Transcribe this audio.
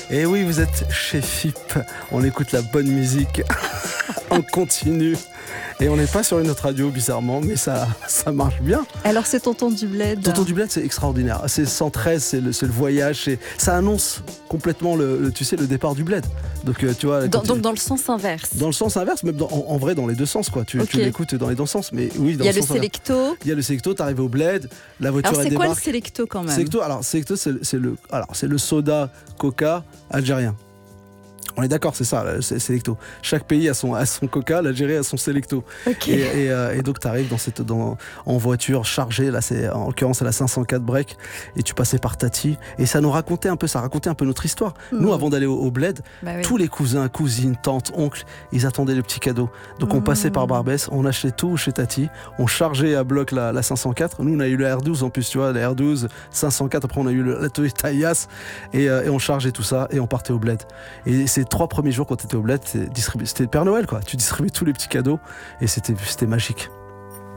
Et oui, vous êtes chez FIP. On écoute la bonne musique. On continue. Et on n'est pas sur une autre radio, bizarrement, mais ça marche bien. Alors, c'est Tonton du Bled. Tonton du Bled, c'est extraordinaire. C'est 113, c'est le voyage. Ça annonce complètement le départ du Bled. Donc, tu vois. Donc, dans le sens inverse. Dans le sens inverse, même en vrai, dans les deux sens, quoi. Tu l'écoutes dans les deux sens. Mais oui, il y a le Selecto. Il y a le Selecto, t'arrives au Bled, la voiture elle débarque. Alors, c'est quoi le Selecto quand même? Selecto, c'est le soda Coca algérien. On est d'accord, c'est ça, c'est Selecto. Chaque pays a son Coca, l'Algérie a son Selecto. Okay. Et donc tu arrives en voiture chargée, là c'est en l'occurrence à la 504 break, et tu passais par Tati, et ça racontait un peu notre histoire. Nous, avant d'aller au Bled, tous les cousins, cousines, tantes, oncles, ils attendaient le petit cadeau. Donc on passait par Barbès, on achetait tout chez Tati, on chargeait à bloc la 504. Nous on a eu le R12 en plus, tu vois, la R12, 504, après on a eu la Toyota Yaris, et on chargeait tout ça et on partait au Bled. Et ces 3 premiers jours quand tu étais au Bled, c'était le Père Noël, quoi. Tu distribuais tous les petits cadeaux et c'était magique.